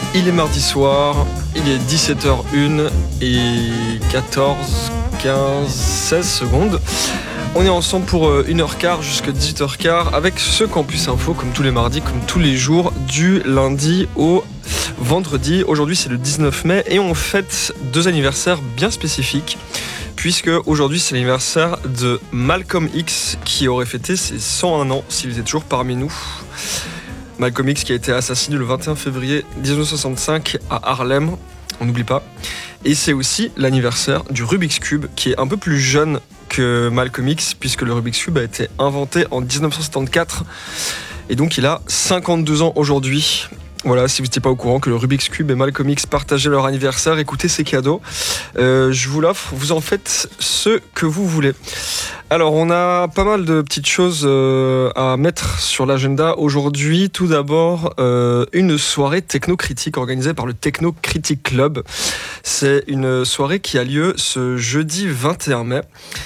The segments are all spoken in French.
Il est mardi soir, il est 17h01 et 14, 15, 16 secondes. On est ensemble pour 1h15 jusqu'à 18h15 avec ce Campus Info, comme tous les mardis, comme tous les jours, du lundi au vendredi. Aujourd'hui, c'est le 19 mai et on fête deux anniversaires bien spécifiques, puisque aujourd'hui, c'est l'anniversaire de Malcolm X qui aurait fêté ses 101 ans s'il était toujours parmi nous. Malcolm X qui a été assassiné le 21 février 1965 à Harlem, on n'oublie pas. Et c'est aussi l'anniversaire du Rubik's Cube, qui est un peu plus jeune que Malcolm X, puisque le Rubik's Cube a été inventé en 1974. Et donc il a 52 ans aujourd'hui. Voilà, si vous n'étiez pas au courant que le Rubik's Cube et Malcolm X partageaient leur anniversaire, écoutez ces cadeaux. Je vous l'offre, vous en faites ce que vous voulez. Alors, on a pas mal de petites choses à mettre sur l'agenda aujourd'hui. Tout d'abord, une soirée techno-critique organisée par le Techno Critic Club. C'est une soirée qui a lieu ce jeudi 21 mai.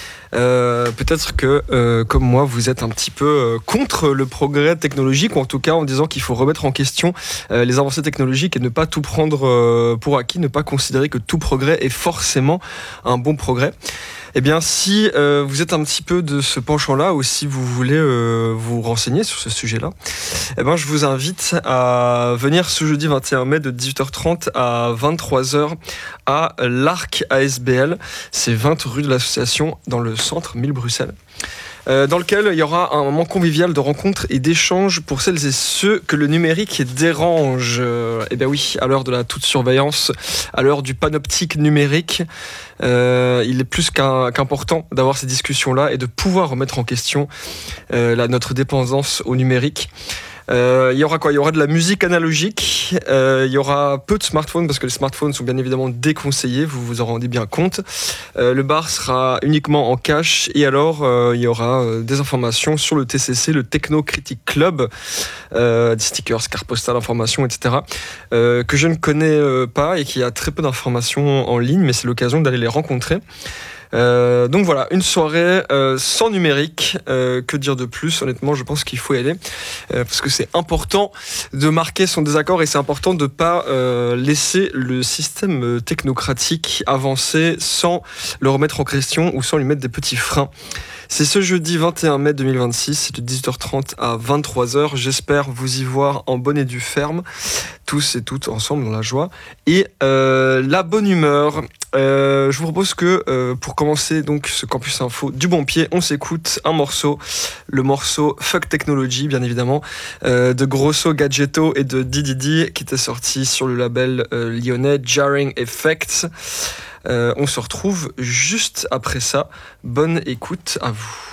Peut-être que, comme moi, vous êtes un petit peu contre le progrès technologique, ou en tout cas en disant qu'il faut remettre en question les avancées technologiques et ne pas tout prendre pour acquis, ne pas considérer que tout progrès est forcément un bon progrès. Eh bien, si vous êtes un petit peu de ce penchant-là, ou si vous voulez vous renseigner sur ce sujet-là, eh ben, je vous invite à venir ce jeudi 21 mai de 18h30 à 23h à l'Arc ASBL. C'est 20 rue de l'Association, dans le centre 1000 Bruxelles. Dans lequel il y aura un moment convivial de rencontres et d'échanges pour celles et ceux que le numérique dérange. Eh bien oui, à l'heure de la toute surveillance, à l'heure du panoptique numérique, il est plus qu'important d'avoir ces discussions-là et de pouvoir remettre en question notre dépendance au numérique. Il y aura quoi ? Il y aura de la musique analogique, il y aura peu de smartphones parce que les smartphones sont bien évidemment déconseillés, vous vous en rendez bien compte. Le bar sera uniquement en cash et alors il y aura des informations sur le TCC, le Techno Critic Club, des stickers, cartes postales, informations, etc. Que je ne connais pas et qui a très peu d'informations en ligne, mais c'est l'occasion d'aller les rencontrer. Donc voilà, une soirée sans numérique, que dire de plus ? Honnêtement, je pense qu'il faut y aller, parce que c'est important de marquer son désaccord et c'est important de ne pas laisser le système technocratique avancer sans le remettre en question ou sans lui mettre des petits freins. C'est ce jeudi 21 mai 2026, c'est de 18h30 à 23h. J'espère vous y voir en bonne et due ferme, tous et toutes ensemble dans la joie et la bonne humeur. Je vous propose que pour commencer donc ce Campus Info du bon pied, on s'écoute un morceau, le morceau Fuck Technology bien évidemment, de Grosso Gadgetto et de Dididi qui était sorti sur le label lyonnais Jarring Effects. On se retrouve juste après ça. Bonne écoute à vous.